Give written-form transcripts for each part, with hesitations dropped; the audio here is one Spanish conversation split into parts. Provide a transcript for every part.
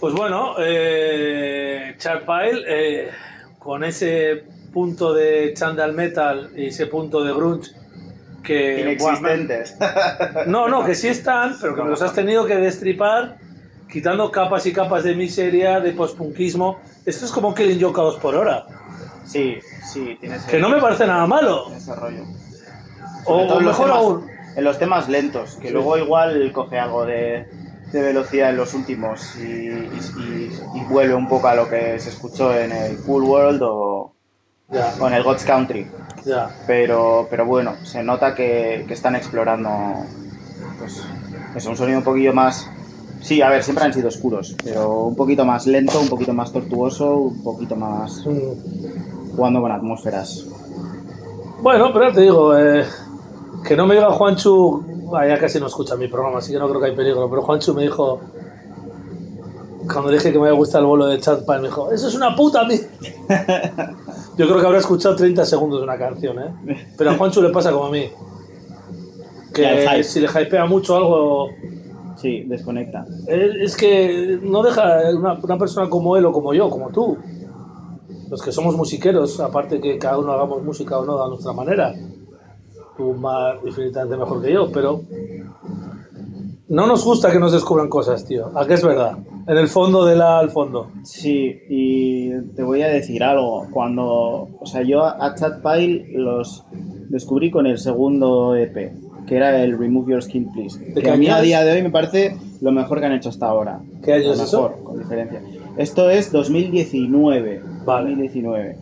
Pues bueno, Chad Pile, con ese punto de Chandal Metal y ese punto de grunge que... Inexistentes. No, que sí están, pero que me los has tenido que destripar quitando capas y capas de miseria, de postpunkismo. Esto es como Killing Joke a 2 por hora. Sí, tiene ese... Que no me parece nada malo. Ese rollo. O mejor aún... En los temas lentos, que luego igual coge algo de velocidad en los últimos y vuelve un poco a lo que se escuchó en el Cool World o en el God's Country. Ya. Pero bueno, se nota que están explorando, pues, es un sonido un poquillo más... Sí, a ver, siempre han sido oscuros, pero un poquito más lento, un poquito más tortuoso, un poquito más jugando con atmósferas. Bueno, pero te digo, que no me diga Juanchu, ya casi no escucha mi programa, así que no creo que hay peligro, pero Juanchu me dijo, cuando dije que me había gustado el bolo de Chad Pile, me dijo, eso es una puta mierda. Yo creo que habrá escuchado 30 segundos de una canción, pero a Juanchu le pasa como a mí, que si le hypea mucho algo... Sí, desconecta. Es que no deja una persona como él o como yo, como tú, los que somos musiqueros, aparte que cada uno hagamos música o no a nuestra manera, tú más infinitamente mejor que yo, pero no nos gusta que nos descubran cosas, tío. ¿A qué es verdad? En el fondo al fondo. Sí, y te voy a decir algo. Yo a Chad Pile los descubrí con el segundo EP, que era el Remove Your Skin Please, que a mí a día de hoy me parece lo mejor que han hecho hasta ahora. ¿Qué año es eso? Con diferencia. Esto es 2019. Vale. 2019.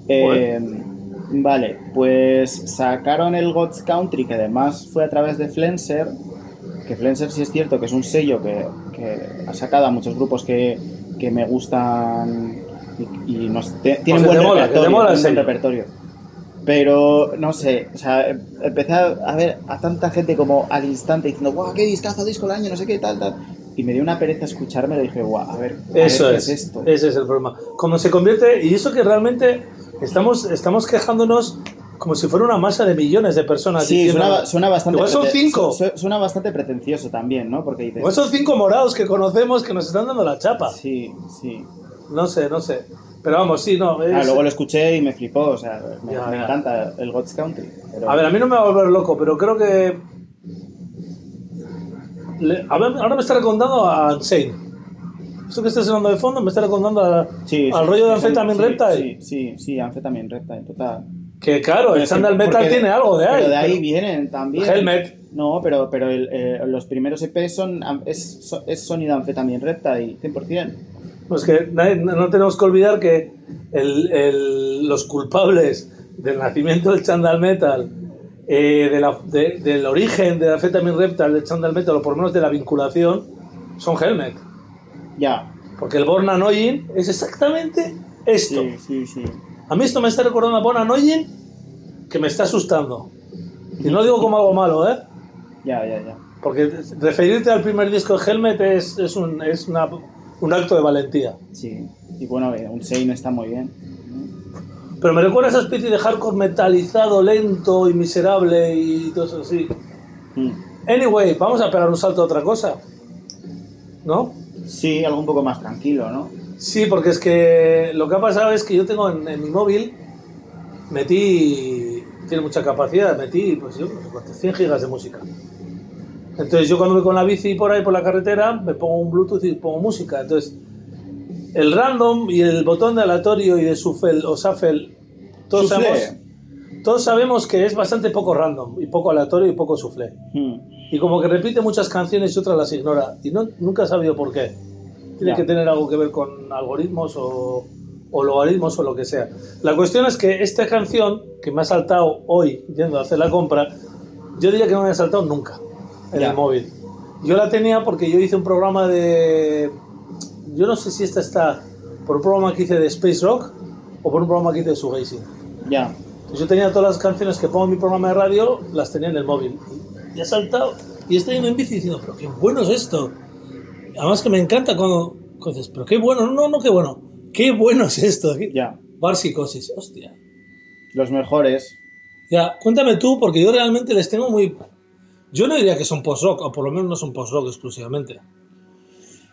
Vale, pues sacaron el God's Country, que además fue a través de Flenser, que Flenser sí es cierto que es un sello que ha sacado a muchos grupos que me gustan y tienen buen repertorio. Pero, no sé, empecé a ver a tanta gente como al instante diciendo, guau, qué discazo, disco del año, no sé qué, tal. Y me dio una pereza escucharme y dije, guau, a ver qué es esto. Ese es el problema. Cuando se convierte, y eso que realmente estamos quejándonos como si fuera una masa de millones de personas. Sí, diciendo, suena bastante... Igual son 5. Suena bastante pretencioso también, ¿no? Porque dices... Igual son 5 morados que conocemos que nos están dando la chapa. Sí. No sé. Pero vamos, sí, no. Luego lo escuché y me flipó, me encanta el God's Country. Pero... A ver, a mí no me va a volver loco, pero creo que... Ahora me está recordando a Insane. Eso que está sonando de fondo me está recordando al rollo de Amphetamine Reptile. Sí, Amphetamine Reptile, total. Que claro, el Chandal Metal tiene algo de ahí. Pero de ahí vienen también. Helmet. No, pero los primeros EP es sonido Amphetamine Reptile, 100%. Pues que no tenemos que olvidar que los culpables del nacimiento del Chandal Metal, del origen de Amphetamine Reptile, del Chandal Metal, o por lo menos de la vinculación, son Helmet. Ya. Porque el Born Annoying es exactamente esto. Sí. A mí esto me está recordando a Born Annoying, que me está asustando. Y no lo digo como algo malo, ¿eh? Ya. Porque referirte al primer disco de Helmet es un acto de valentía. Sí, y bueno, un Sein está muy bien. Pero me recuerda a esa especie de hardcore metalizado, lento y miserable y todo eso así. Anyway, vamos a pegar un salto a otra cosa, ¿no? Sí, algo un poco más tranquilo, ¿no? Sí, porque es que lo que ha pasado es que yo tengo en mi móvil, tiene mucha capacidad, pues 100 gigas de música. Entonces yo cuando voy con la bici por ahí por la carretera me pongo un Bluetooth y pongo música. Entonces el random y el botón de aleatorio y de shuffle o shuffle, todos sabemos que es bastante poco random y poco aleatorio y poco shuffle. Y como que repite muchas canciones y otras las ignora. Y nunca he sabido por qué. Tiene que tener algo que ver con algoritmos o logaritmos o lo que sea. La cuestión es que esta canción que me ha saltado hoy yendo a hacer la compra, yo diría que no me ha saltado nunca en el móvil. Yo la tenía porque yo hice un programa de... Yo no sé si esta está por un programa que hice de Space Rock o por un programa que hice de Shoegazing. Ya. Yo tenía todas las canciones que pongo en mi programa de radio, las tenía en el móvil. Y he saltado y estoy en bici diciendo, pero qué bueno es esto. Además que me encanta cuando dices, pero qué bueno, no, qué bueno. Qué bueno es esto. Ya. Bar Psicosis, hostia. Los mejores. Ya, cuéntame tú, porque yo realmente les tengo muy... Yo no diría que son post-rock, o por lo menos no son post-rock exclusivamente.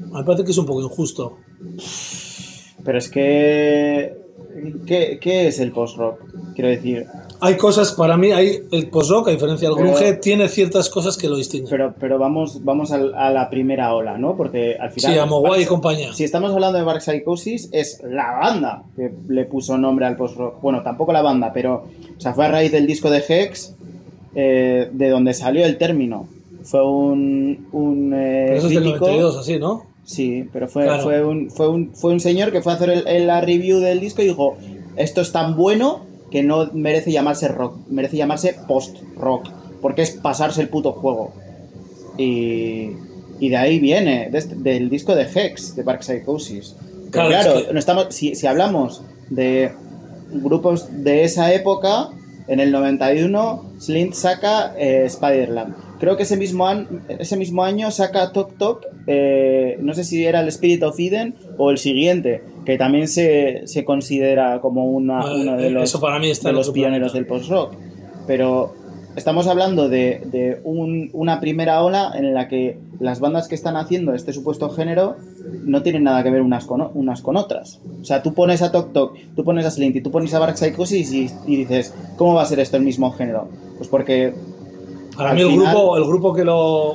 Me parece que es un poco injusto. Pero es que... ¿Qué es el post-rock? Quiero decir... Hay cosas, para mí, el post-rock, a diferencia del grunge, tiene ciertas cosas que lo distinguen. Pero vamos a la primera ola, ¿no? Porque al final... Sí, a Mogwai y compañía. Si estamos hablando de Dark Psychosis, es la banda que le puso nombre al post-rock. Bueno, tampoco la banda, pero... O sea, fue a raíz del disco de Hex, de donde salió el término. Fue un pero eso crítico... es del 92, así, ¿no? Sí, pero fue un señor que fue a hacer la review del disco y dijo, esto es tan bueno que no merece llamarse rock, merece llamarse post-rock, porque es pasarse el puto juego. Y de ahí viene, del disco de Hex, de Dark Psychosis. Pero claro, es que... no estamos, si hablamos de grupos de esa época, en el 91, Slint saca Spiderland. Creo que ese mismo año saca Tok Tok, no sé si era el Spirit of Eden o el siguiente, que también se considera como uno de los, eso para mí está de los pioneros del post-rock. Pero estamos hablando de una primera ola en la que las bandas que están haciendo este supuesto género no tienen nada que ver unas con otras. O sea, tú pones a Tok Tok, tú pones a Slint y tú pones a Dark Psychosis y dices, ¿cómo va a ser esto el mismo género? Pues porque... Para mí el grupo que lo...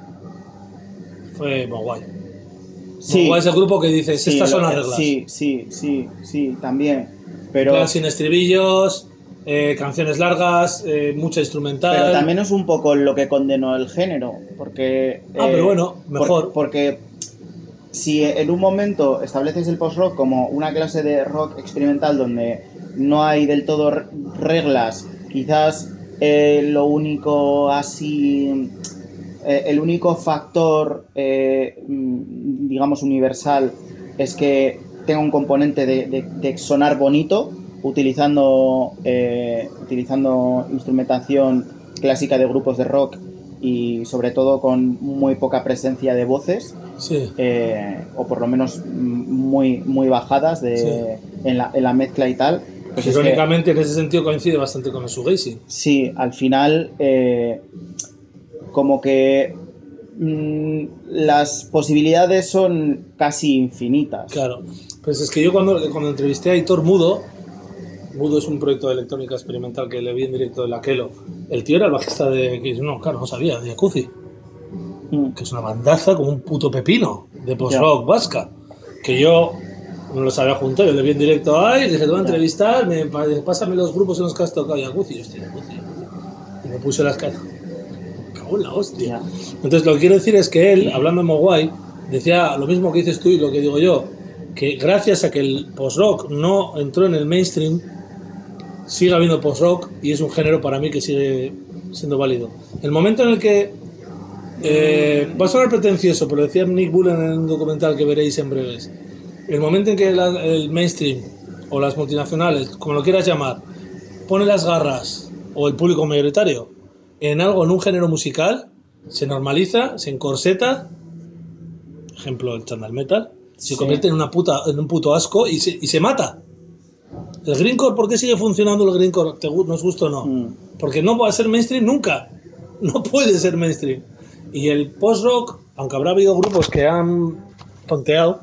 fue Mogwai. Sí, Mogwai es el grupo que dices, sí, estas son las reglas. Sí, también. Pero... plan sin estribillos, canciones largas, mucha instrumental... Pero también es un poco lo que condenó el género, porque... pero bueno, mejor. Porque si en un momento estableces el post-rock como una clase de rock experimental donde no hay del todo reglas, quizás... lo único así, el único factor, digamos, universal es que tenga un componente de sonar bonito, utilizando instrumentación clásica de grupos de rock y sobre todo con muy poca presencia de voces, sí. O por lo menos muy, muy bajadas sí. en la mezcla y tal. Pues irónicamente, en ese sentido coincide bastante con el shoegazing. Sí, al final, como que las posibilidades son casi infinitas. Claro, pues es que yo cuando entrevisté a Aitor Mudo es un proyecto de electrónica experimental que le vi en directo de la Kelo. El tío era el bajista no sabía, de Yakuzi. Que es una bandaza como un puto pepino de post-rock vasca. Que yo... no los había juntado, yo le vi en directo ahí, le dije, te voy a entrevistar, pásame los grupos en los que has tocado Yakuzi. Y me puse las caras. Me cago en la hostia. Entonces lo que quiero decir es que él, hablando en Mogwai, decía lo mismo que dices tú y lo que digo yo, que gracias a que el post-rock no entró en el mainstream, sigue habiendo post-rock y es un género para mí que sigue siendo válido. El momento en el que va a sonar pretencioso, pero decía Nick Bullen en un documental que veréis en breves. El momento en que el mainstream o las multinacionales, como lo quieras llamar, pone las garras, o el público mayoritario, en algo, en un género musical, se normaliza, se encorseta, ejemplo el channel metal, se convierte en un puto asco y se mata. El greencore, ¿por qué sigue funcionando el greencore? ¿Nos gusta o no? Porque no va a ser mainstream nunca. No puede ser mainstream. Y el post-rock, aunque habrá habido grupos que han tonteado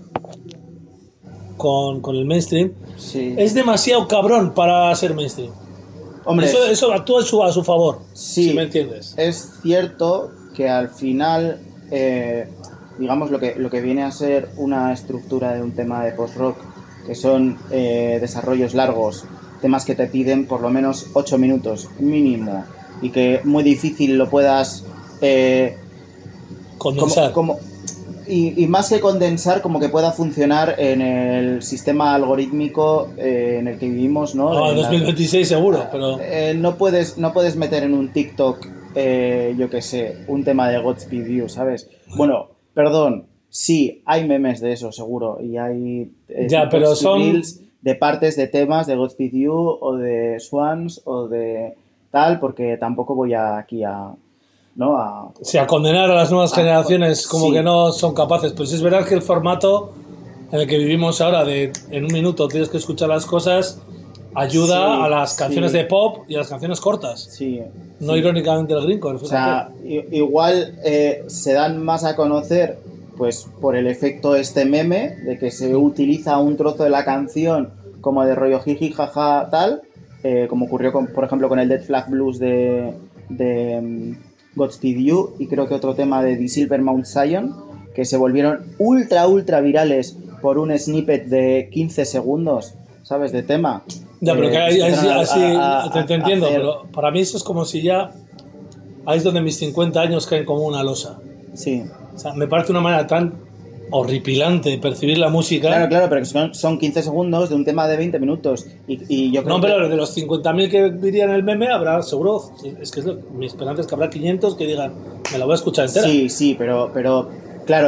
con el mainstream, es demasiado cabrón para ser mainstream. Hombre, eso actúa a su favor, si me entiendes. Es cierto que al final, digamos, lo que viene a ser una estructura de un tema de post-rock, que son desarrollos largos, temas que te piden por lo menos 8 minutos mínimo, y que muy difícil lo puedas condensar. Y más que condensar, como que pueda funcionar en el sistema algorítmico en el que vivimos, ¿no? En 2026 seguro, pero... no puedes meter en un TikTok, yo qué sé, un tema de Godspeed You, ¿sabes? Bueno, perdón, sí, hay memes de eso, seguro, y hay pero son reels de partes de temas de Godspeed You o de Swans o de tal, porque tampoco voy aquí a... ¿no? A condenar a las nuevas generaciones como que no son capaces. Pues es verdad que el formato en el que vivimos ahora, de en un minuto tienes que escuchar las cosas, ayuda a las canciones de pop y a las canciones cortas. No irónicamente el greencore. O sea, igual se dan más a conocer pues por el efecto este meme de que se utiliza un trozo de la canción como de rollo jiji jaja tal, como ocurrió por ejemplo con el Dead Flag Blues de Godspeed You, y creo que otro tema de The Silver Mount Zion, que se volvieron ultra virales por un snippet de 15 segundos, ¿sabes? De tema. Ya, pero que así te entiendo, pero para mí eso es como si ya ahí es donde mis 50 años caen como una losa. Sí. O sea, me parece una manera tan horripilante de percibir la música. Claro, pero que son 15 segundos de un tema de 20 minutos. Y yo creo pero de los 50.000 que dirían el meme, habrá seguro, es que mi esperanza es que habrá 500 que digan, me la voy a escuchar entera. Sí, pero claro,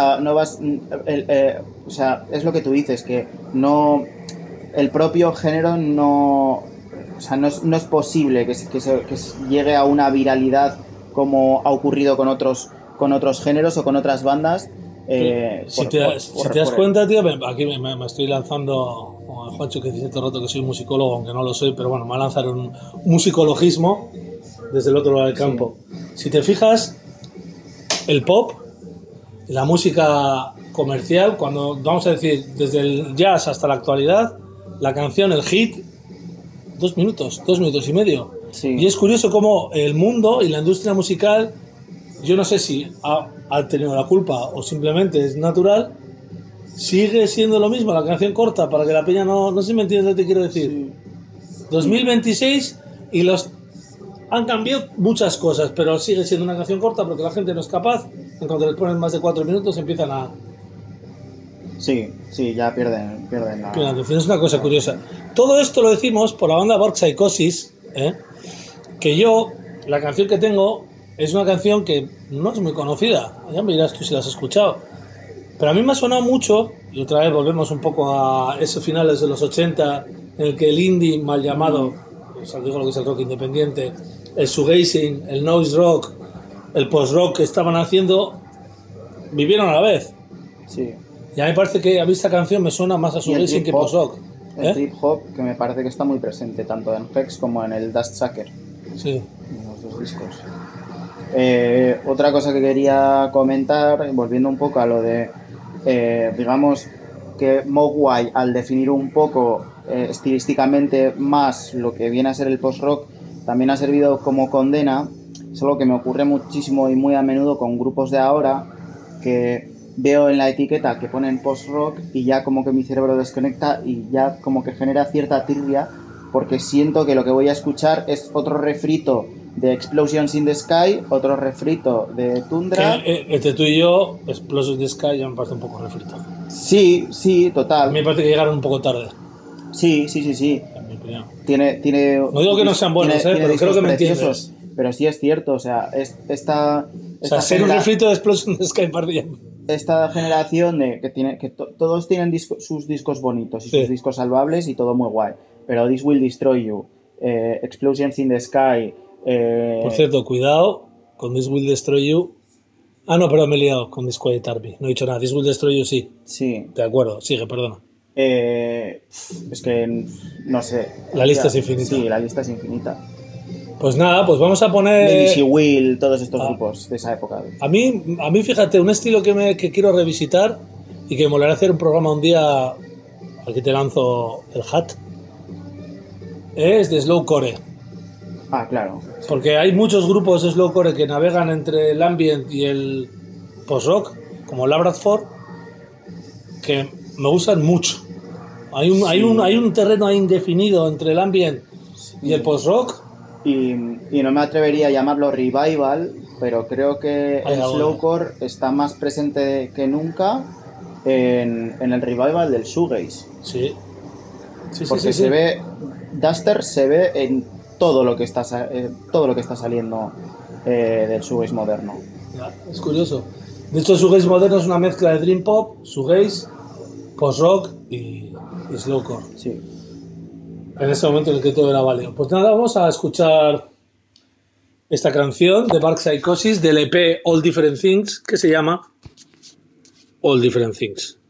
o sea, es lo que tú dices, que no, el propio género no, o sea, no es posible que llegue a una viralidad como ha ocurrido con otros géneros o con otras bandas. Si te das cuenta, tío, aquí me estoy lanzando, como a Juancho que dice todo el rato que soy musicólogo, aunque no lo soy, pero bueno, me va a lanzar un musicologismo desde el otro lado del campo. Sí. Si te fijas, el pop, la música comercial, cuando vamos a decir desde el jazz hasta la actualidad, la canción, el hit, 2 minutos y medio. Sí. Y es curioso cómo el mundo y la industria musical, yo no sé si ha tenido la culpa o simplemente es natural, sigue siendo lo mismo, la canción corta, para que la peña no sé si me entiendes lo que te quiero decir. Sí. 2026 y han cambiado muchas cosas, pero sigue siendo una canción corta porque la gente no es capaz, en cuanto les ponen más de 4 minutos empiezan a... Sí, ya pierden la atención. Es una cosa curiosa. Todo esto lo decimos por la banda Borg Psychosis, que yo, la canción que tengo, es una canción que no es muy conocida. Ya me dirás tú si la has escuchado. Pero a mí me ha sonado mucho, y otra vez volvemos un poco a esos finales de los 80, en el que el indie mal llamado, o sea, digo lo que es el rock independiente, el shoegazing, el noise rock, el post-rock que estaban haciendo, vivieron a la vez. Sí. Y a mí me parece que a mí esta canción me suena más a shoegazing que post-rock. El trip hop, que me parece que está muy presente tanto en Hex como en el Dust Sucker. Sí. En los 2 discos. Otra cosa que quería comentar, volviendo un poco a lo de, digamos que Mogwai, al definir un poco estilísticamente más lo que viene a ser el post-rock, también ha servido como condena. Es algo que me ocurre muchísimo y muy a menudo con grupos de ahora, que veo en la etiqueta que ponen post-rock y ya como que mi cerebro desconecta y ya como que genera cierta tirria, porque siento que lo que voy a escuchar es otro refrito de Explosions in the Sky, otro refrito de Tundra. Entre tú y yo, Explosions in the Sky ya me parece un poco refrito. Sí, total. A mí me parece que llegaron un poco tarde. Sí. En mi opinión. Tiene no digo que no sean buenos, pero creo que me entiendes. Pero sí es cierto, o sea, ser un refrito de Explosions in the Sky partía. Esta generación de todos tienen sus discos bonitos y sus discos salvables y todo muy guay, pero This Will Destroy You, Explosions in the Sky. Por cierto, cuidado con This Will Destroy You. Ah, no, perdón, me he liado con Disquiet Army. No he dicho nada. This Will Destroy You sí. Sí. De acuerdo, sigue, perdona. Es que no sé. La lista es infinita. Sí, la lista es infinita. Pues nada, pues vamos a poner... Medici Will, todos estos grupos de esa época. A mí, fíjate, un estilo que quiero revisitar y que me molaría hacer un programa un día, al que te lanzo el hat, es de slowcore. Ah, claro. Porque hay muchos grupos de slowcore que navegan entre el ambient y el post-rock, como Labradford, que me gustan mucho. Hay un terreno ahí indefinido entre el ambient y el post-rock. Y no me atrevería a llamarlo revival, pero creo que el slowcore está más presente que nunca en el revival del shoegaze. Sí. Porque se ve, Duster se ve en todo lo que está saliendo del shoegaze moderno. Ya, es curioso. De hecho, el shoegaze moderno es una mezcla de dream pop, shoegaze, post-rock y slowcore. Sí. En ese momento en el que todo era válido. Pues nada, vamos a escuchar esta canción de Borg Psychosis del EP All Different Things, que se llama All Different Things.